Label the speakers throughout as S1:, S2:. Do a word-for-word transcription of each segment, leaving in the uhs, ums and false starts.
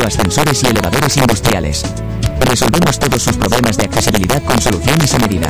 S1: ascensores y elevadores industriales. Resolvemos todos sus problemas de accesibilidad con soluciones a medida.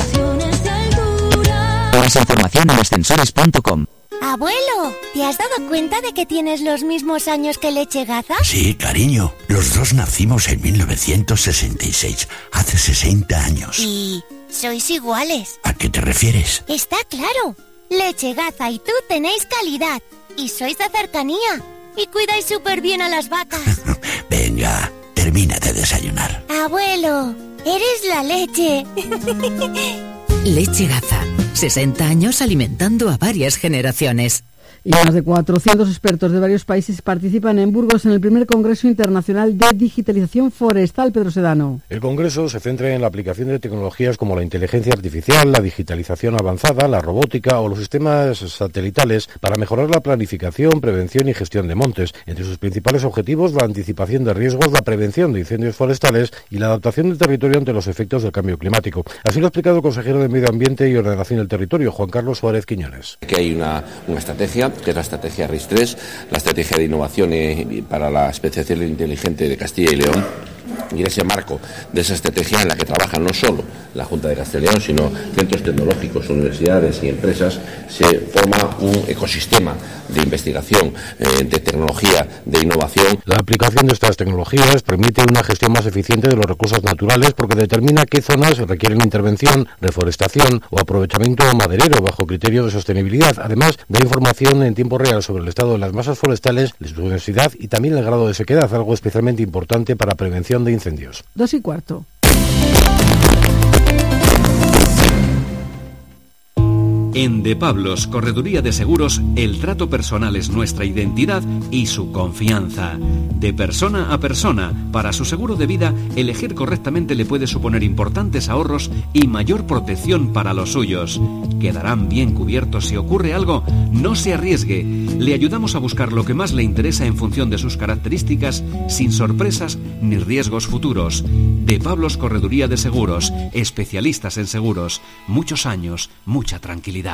S1: Más información en ascensores punto com.
S2: Abuelo, ¿te has dado cuenta de que tienes los mismos años que Lechegaza?
S3: Sí, cariño. Los dos nacimos en mil novecientos sesenta y seis, hace sesenta años.
S2: Y sois iguales.
S3: ¿A qué te refieres?
S2: Está claro. Lechegaza y tú tenéis calidad. Y sois de cercanía. Y cuidáis súper bien a las vacas.
S3: Venga, termina de desayunar.
S2: Abuelo, eres la leche.
S4: Lechegaza. sesenta años alimentando a varias generaciones.
S5: Y más de cuatrocientos expertos de varios países participan en Burgos en el primer Congreso Internacional de Digitalización Forestal. Pedro Sedano.
S6: El Congreso se centra en la aplicación de tecnologías como la inteligencia artificial, la digitalización avanzada, la robótica o los sistemas satelitales para mejorar la planificación, prevención y gestión de montes. Entre sus principales objetivos, la anticipación de riesgos, la prevención de incendios forestales y la adaptación del territorio ante los efectos del cambio climático. Así lo ha explicado el consejero de Medio Ambiente y Ordenación del Territorio, Juan Carlos Suárez Quiñones.
S7: Que hay una, una estrategia, que es la estrategia RIS tres, la estrategia de innovación para la especialización inteligente de Castilla y León, y en ese marco de esa estrategia en la que trabajan no solo la Junta de Castilla y León, sino centros tecnológicos, universidades y empresas, se forma un ecosistema de investigación, eh, de tecnología, de innovación.
S6: La aplicación de estas tecnologías permite una gestión más eficiente de los recursos naturales porque determina qué zonas requieren intervención, reforestación o aprovechamiento maderero bajo criterio de sostenibilidad. Además, da información en tiempo real sobre el estado de las masas forestales, su densidad y también el grado de sequedad, algo especialmente importante para prevención de incendios.
S5: Dos y cuarto.
S8: En De Pablos, Correduría de Seguros, el trato personal es nuestra identidad y su confianza. De persona a persona, para su seguro de vida, elegir correctamente le puede suponer importantes ahorros y mayor protección para los suyos. Quedarán bien cubiertos si ocurre algo. No se arriesgue. Le ayudamos a buscar lo que más le interesa en función de sus características, sin sorpresas ni riesgos futuros. De Pablos, Correduría de Seguros, especialistas en seguros. Muchos años, mucha tranquilidad.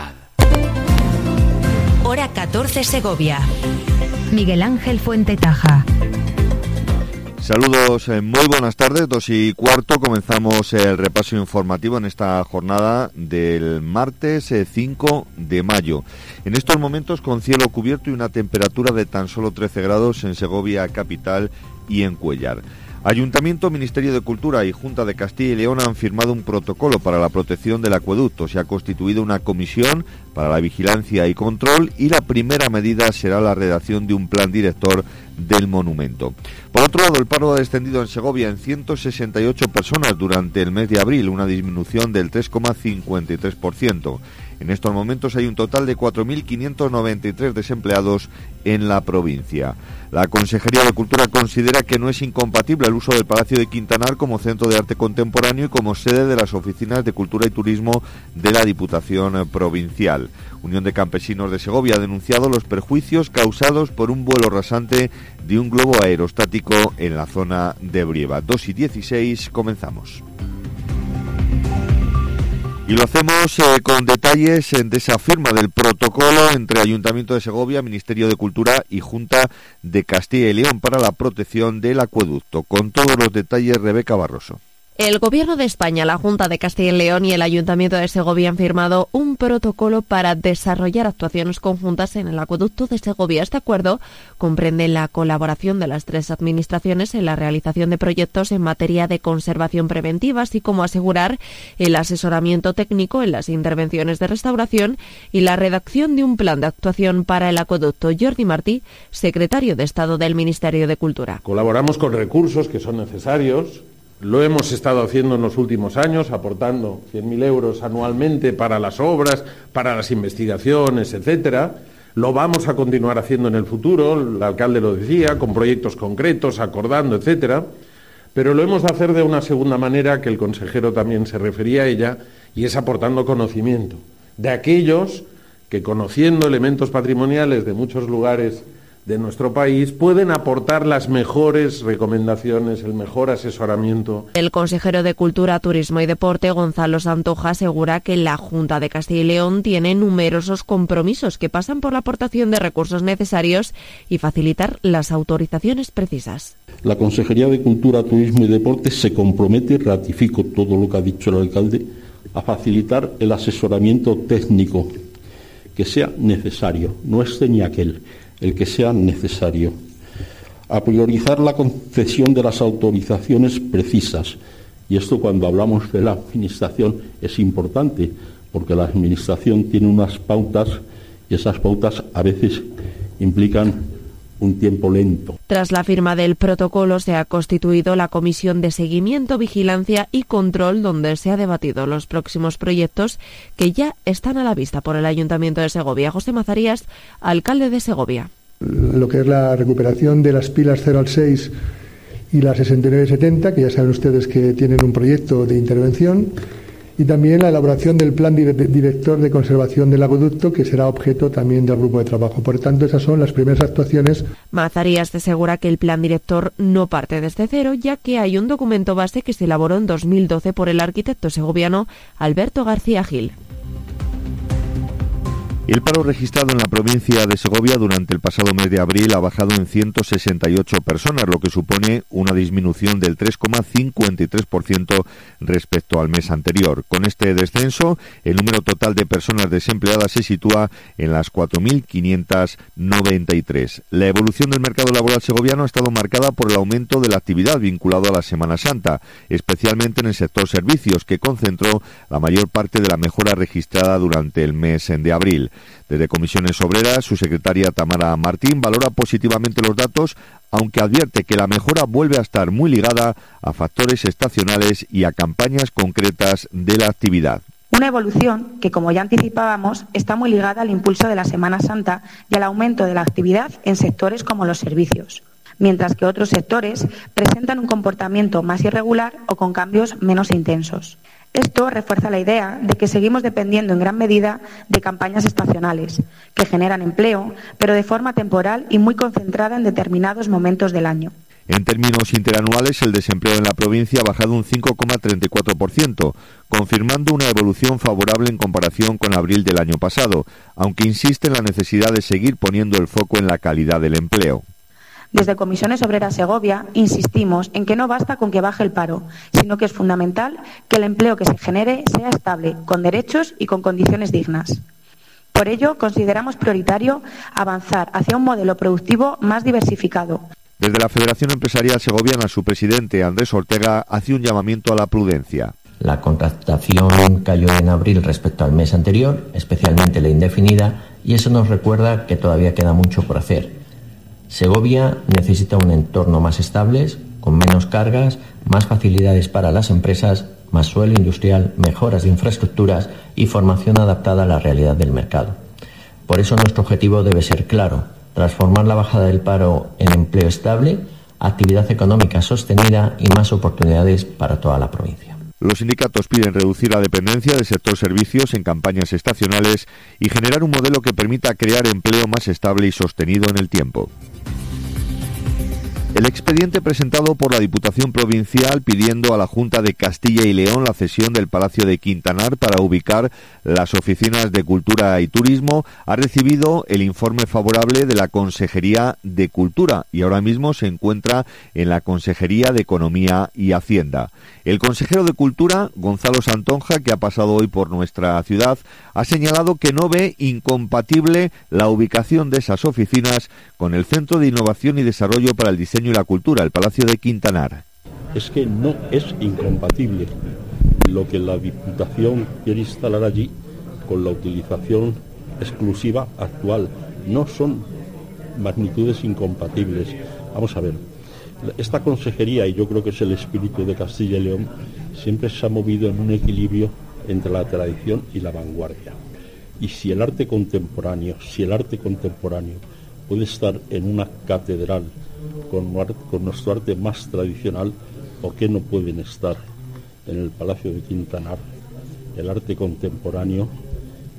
S9: Hora catorce, Segovia. Miguel Ángel Fuentetaja.
S10: Saludos, eh, muy buenas tardes, dos y cuarto, comenzamos el repaso informativo en esta jornada del martes eh, cinco de mayo. En estos momentos con cielo cubierto y una temperatura de tan solo trece grados en Segovia capital y en Cuéllar. Ayuntamiento, Ministerio de Cultura y Junta de Castilla y León han firmado un protocolo para la protección del acueducto. Se ha constituido una comisión para la vigilancia y control y la primera medida será la redacción de un plan director del monumento. Por otro lado, el paro ha descendido en Segovia en ciento sesenta y ocho personas durante el mes de abril, una disminución del tres coma cincuenta y tres por ciento. En estos momentos hay un total de cuatro mil quinientos noventa y tres desempleados en la provincia. La Consejería de Cultura considera que no es incompatible el uso del Palacio de Quintanar como centro de arte contemporáneo y como sede de las oficinas de Cultura y Turismo de la Diputación Provincial. Unión de Campesinos de Segovia ha denunciado los perjuicios causados por un vuelo rasante de un globo aerostático en la zona de Brieva. dos y dieciséis, comenzamos. Y lo hacemos eh, con detalles eh, de esa firma del protocolo entre Ayuntamiento de Segovia, Ministerio de Cultura y Junta de Castilla y León para la protección del acueducto. Con todos los detalles, Rebeca Barroso.
S11: El Gobierno de España, la Junta de Castilla y León y el Ayuntamiento de Segovia han firmado un protocolo para desarrollar actuaciones conjuntas en el acueducto de Segovia. Este acuerdo comprende la colaboración de las tres administraciones en la realización de proyectos en materia de conservación preventiva, así como asegurar el asesoramiento técnico en las intervenciones de restauración y la redacción de un plan de actuación para el acueducto. Jordi Martí, secretario de Estado del Ministerio de Cultura.
S12: Colaboramos con recursos que son necesarios. Lo hemos estado haciendo en los últimos años, aportando cien mil euros anualmente para las obras, para las investigaciones, etcétera. Lo vamos a continuar haciendo en el futuro, el alcalde lo decía, con proyectos concretos, acordando, etcétera. Pero lo hemos de hacer de una segunda manera, que el consejero también se refería a ella, y es aportando conocimiento de aquellos que, conociendo elementos patrimoniales de muchos lugares de nuestro país pueden aportar las mejores recomendaciones, el mejor asesoramiento.
S11: El consejero de Cultura, Turismo y Deporte, Gonzalo Santonja, asegura que la Junta de Castilla y León tiene numerosos compromisos que pasan por la aportación de recursos necesarios y facilitar las autorizaciones precisas.
S13: La Consejería de Cultura, Turismo y Deporte se compromete, ratifico todo lo que ha dicho el alcalde, a facilitar el asesoramiento técnico que sea necesario, no este ni aquel, el que sea necesario, a priorizar la concesión de las autorizaciones precisas. Y esto, cuando hablamos de la Administración, es importante, porque la Administración tiene unas pautas y esas pautas a veces implican un tiempo lento.
S11: Tras la firma del protocolo se ha constituido la Comisión de Seguimiento, Vigilancia y Control, donde se ha debatido los próximos proyectos que ya están a la vista por el Ayuntamiento de Segovia. José Mazarías, alcalde de Segovia.
S14: Lo que es la recuperación de las pilas cero al seis y la sesenta y nueve setenta, que ya saben ustedes que tienen un proyecto de intervención, y también la elaboración del plan director de conservación del acueducto, que será objeto también del grupo de trabajo. Por tanto, esas son las primeras actuaciones.
S11: Mazarías asegura que el plan director no parte desde cero, ya que hay un documento base que se elaboró en dos mil doce por el arquitecto segoviano Alberto García Gil.
S10: El paro registrado en la provincia de Segovia durante el pasado mes de abril ha bajado en ciento sesenta y ocho personas, lo que supone una disminución del tres coma cincuenta y tres por ciento respecto al mes anterior. Con este descenso, el número total de personas desempleadas se sitúa en las cuatro mil quinientos noventa y tres. La evolución del mercado laboral segoviano ha estado marcada por el aumento de la actividad vinculado a la Semana Santa, especialmente en el sector servicios, que concentró la mayor parte de la mejora registrada durante el mes de abril. Desde Comisiones Obreras, su secretaria Tamara Martín valora positivamente los datos, aunque advierte que la mejora vuelve a estar muy ligada a factores estacionales y a campañas concretas de la actividad.
S15: Una evolución que, como ya anticipábamos, está muy ligada al impulso de la Semana Santa y al aumento de la actividad en sectores como los servicios, mientras que otros sectores presentan un comportamiento más irregular o con cambios menos intensos. Esto refuerza la idea de que seguimos dependiendo en gran medida de campañas estacionales, que generan empleo, pero de forma temporal y muy concentrada en determinados momentos del año.
S10: En términos interanuales, el desempleo en la provincia ha bajado un cinco coma treinta y cuatro por ciento, confirmando una evolución favorable en comparación con abril del año pasado, aunque insiste en la necesidad de seguir poniendo el foco en la calidad del empleo.
S15: Desde Comisiones Obreras Segovia insistimos en que no basta con que baje el paro, sino que es fundamental que el empleo que se genere sea estable, con derechos y con condiciones dignas. Por ello, consideramos prioritario avanzar hacia un modelo productivo más diversificado.
S10: Desde la Federación Empresarial Segoviana, su presidente Andrés Ortega hace un llamamiento a la prudencia.
S16: La contratación cayó en abril respecto al mes anterior, especialmente la indefinida, y eso nos recuerda que todavía queda mucho por hacer. Segovia necesita un entorno más estable, con menos cargas, más facilidades para las empresas, más suelo industrial, mejoras de infraestructuras y formación adaptada a la realidad del mercado. Por eso nuestro objetivo debe ser claro: transformar la bajada del paro en empleo estable, actividad económica sostenida y más oportunidades para toda la provincia.
S10: Los sindicatos piden reducir la dependencia del sector servicios en campañas estacionales y generar un modelo que permita crear empleo más estable y sostenido en el tiempo. El expediente presentado por la Diputación Provincial pidiendo a la Junta de Castilla y León la cesión del Palacio de Quintanar para ubicar las oficinas de Cultura y Turismo ha recibido el informe favorable de la Consejería de Cultura y ahora mismo se encuentra en la Consejería de Economía y Hacienda. El consejero de Cultura, Gonzalo Santonja, que ha pasado hoy por nuestra ciudad, ha señalado que no ve incompatible la ubicación de esas oficinas con el Centro de Innovación y Desarrollo para el Diseño y la Cultura, el Palacio de Quintanar.
S13: Es que no es incompatible lo que la Diputación quiere instalar allí con la utilización exclusiva actual. No son magnitudes incompatibles. Vamos a ver, esta consejería, y yo creo que es el espíritu de Castilla y León, siempre se ha movido en un equilibrio entre la tradición y la vanguardia. Y si el arte contemporáneo, si el arte contemporáneo puede estar en una catedral con, con nuestro arte más tradicional, ¿por qué no pueden estar en el Palacio de Quintanar el arte contemporáneo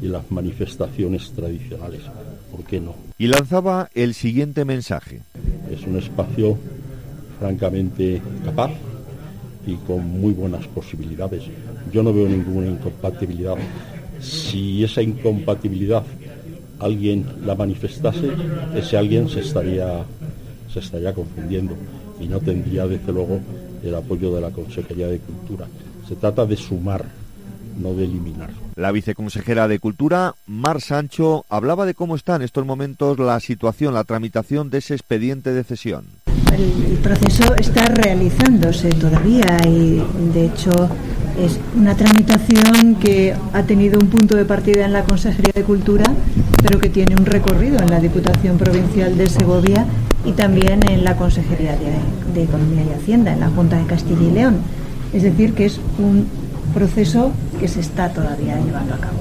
S13: y las manifestaciones tradicionales. ¿Por qué no?
S10: Y lanzaba el siguiente mensaje.
S13: Es un espacio francamente capaz y con muy buenas posibilidades. Yo no veo ninguna incompatibilidad. Si esa incompatibilidad alguien la manifestase, ese alguien se estaría, se estaría confundiendo y no tendría, desde luego, el apoyo de la Consejería de Cultura. Se trata de sumar, no de eliminar.
S10: La viceconsejera de Cultura, Mar Sancho, hablaba de cómo está en estos momentos la situación, la tramitación de ese expediente de cesión.
S17: El proceso está realizándose todavía y, de hecho, es una tramitación que ha tenido un punto de partida en la Consejería de Cultura, pero que tiene un recorrido en la Diputación Provincial de Segovia y también en la Consejería de, de Economía y Hacienda, en la Junta de Castilla y León. Es decir, que es un proceso que se está todavía llevando a cabo.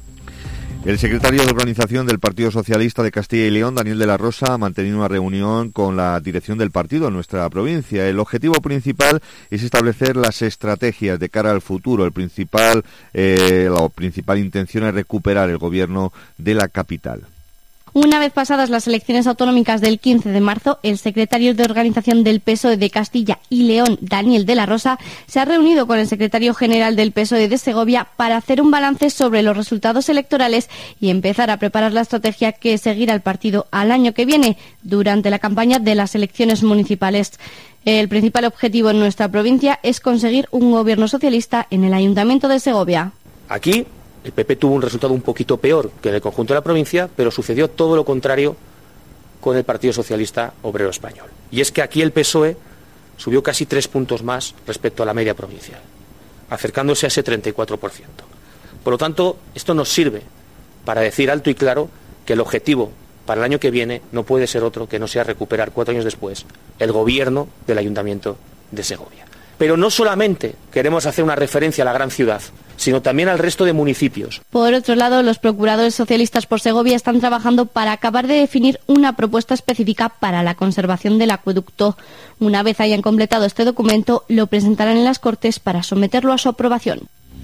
S10: El secretario de Organización del Partido Socialista de Castilla y León, Daniel de la Rosa, ha mantenido una reunión con la dirección del partido en nuestra provincia. El objetivo principal es establecer las estrategias de cara al futuro. El principal, eh, la principal intención es recuperar el gobierno de la capital.
S18: Una vez pasadas las elecciones autonómicas del quince de marzo, el secretario de Organización del P S O E de Castilla y León, Daniel de la Rosa, se ha reunido con el secretario general del P S O E de Segovia para hacer un balance sobre los resultados electorales y empezar a preparar la estrategia que seguirá el partido al año que viene, durante la campaña de las elecciones municipales. El principal objetivo en nuestra provincia es conseguir un gobierno socialista en el Ayuntamiento de Segovia.
S19: Aquí el P P tuvo un resultado un poquito peor que en el conjunto de la provincia, pero sucedió todo lo contrario con el Partido Socialista Obrero Español. Y es que aquí el P S O E subió casi tres puntos más respecto a la media provincial, acercándose a ese treinta y cuatro por ciento. Por lo tanto, esto nos sirve para decir alto y claro que el objetivo para el año que viene no puede ser otro que no sea recuperar cuatro años después el gobierno del Ayuntamiento de Segovia. Pero no solamente queremos hacer una referencia a la gran ciudad, sino también al resto de municipios.
S18: Por otro lado, los procuradores socialistas por Segovia están trabajando para acabar de definir una propuesta específica para la conservación del acueducto. Una vez hayan completado este documento, lo presentarán en las Cortes para someterlo a su aprobación.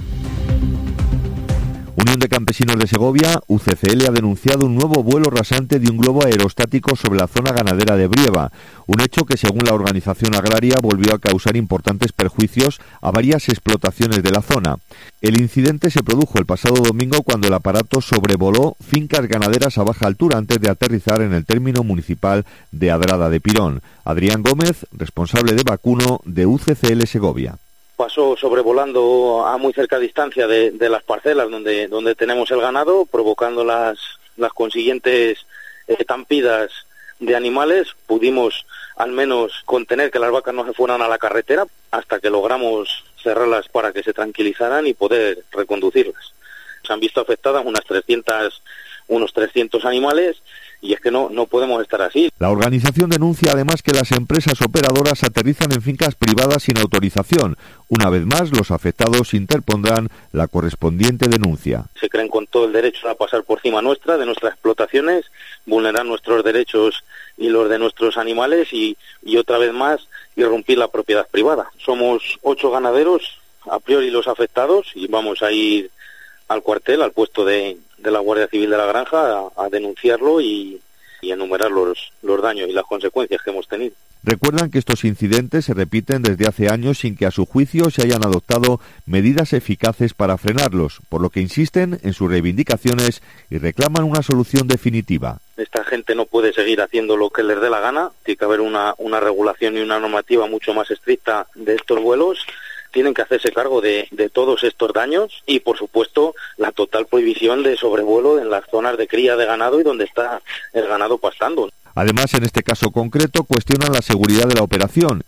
S10: Unión de Campesinos de Segovia, U C C L, ha denunciado un nuevo vuelo rasante de un globo aerostático sobre la zona ganadera de Brieva, un hecho que, según la organización agraria, volvió a causar importantes perjuicios a varias explotaciones de la zona. El incidente se produjo el pasado domingo cuando el aparato sobrevoló fincas ganaderas a baja altura antes de aterrizar en el término municipal de Adrada de Pirón. Adrián Gómez, responsable de vacuno de U C C L Segovia.
S20: Pasó sobrevolando a muy cerca distancia de, de las parcelas donde, donde tenemos el ganado, provocando las, las consiguientes estampidas de animales. Pudimos al menos contener que las vacas no se fueran a la carretera hasta que logramos cerrarlas para que se tranquilizaran y poder reconducirlas. Se han visto afectadas unas trescientas, unos trescientos animales. Y es que no, no podemos estar así.
S10: La organización denuncia además que las empresas operadoras aterrizan en fincas privadas sin autorización. Una vez más, los afectados interpondrán la correspondiente denuncia.
S20: Se creen con todo el derecho a pasar por encima nuestra, de nuestras explotaciones, vulnerar nuestros derechos y los de nuestros animales y, y otra vez más irrumpir la propiedad privada. Somos ocho ganaderos, a priori los afectados, y vamos a ir al cuartel, al puesto de, de la Guardia Civil de la Granja, a, a denunciarlo y, y enumerar los, los daños y las consecuencias que hemos tenido.
S10: Recuerdan que estos incidentes se repiten desde hace años sin que a su juicio se hayan adoptado medidas eficaces para frenarlos, por lo que insisten en sus reivindicaciones y reclaman una solución definitiva.
S20: Esta gente no puede seguir haciendo lo que les dé la gana, tiene que haber una, una regulación y una normativa mucho más estricta de estos vuelos. Tienen que hacerse cargo de, de todos estos daños y, por supuesto, la total prohibición de sobrevuelo en las zonas de cría de ganado y donde está el ganado pastando.
S10: Además, en este caso concreto, cuestionan la seguridad de la operación